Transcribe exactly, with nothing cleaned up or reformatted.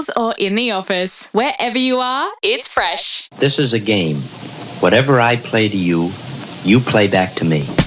socials or in the office. Wherever you are, it's Fresh. This is a game. Whatever I play to you, you play back to me.